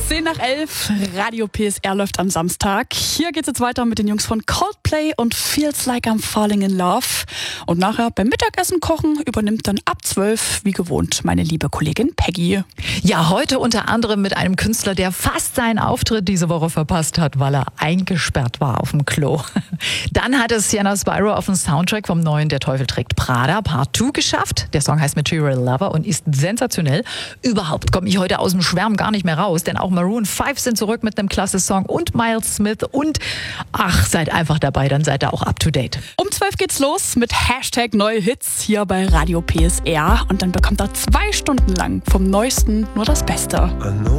10:11, Radio PSR läuft am Samstag. Hier geht's jetzt weiter mit den Jungs von Coldplay und Feels Like I'm Falling in Love. Und nachher beim Mittagessen kochen übernimmt dann ab 12, wie gewohnt, meine liebe Kollegin Peggy. Ja, heute unter anderem mit einem Künstler, der fast seinen Auftritt diese Woche verpasst hat, weil er eingesperrt war auf dem Klo. Dann hat es Sienna Spyro auf dem Soundtrack vom neuen Der Teufel trägt Prada Part 2 geschafft. Der Song heißt Material Lover und ist sensationell. Überhaupt komme ich heute aus dem Schwärmen gar nicht mehr raus, denn auch Maroon 5 sind zurück mit einem klasse Song und Miles Smith und seid einfach dabei, dann seid ihr auch up to date. Um 12 geht's los mit Hashtag neue Hits hier bei Radio PSR und dann bekommt er 2 Stunden lang vom Neuesten nur das Beste.